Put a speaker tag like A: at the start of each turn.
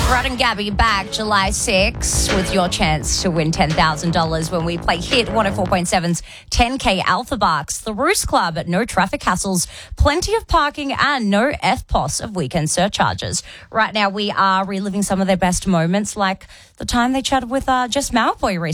A: Rod and Gabby back July 6 with your chance to win $10,000 when we play Hit 104.7's 10K Alpha Bucks. The Roost Club at no traffic hassles, plenty of parking and no FPOS of weekend surcharges. Right now we are reliving some of their best moments, like the time they chatted with Jess Malfoy recently.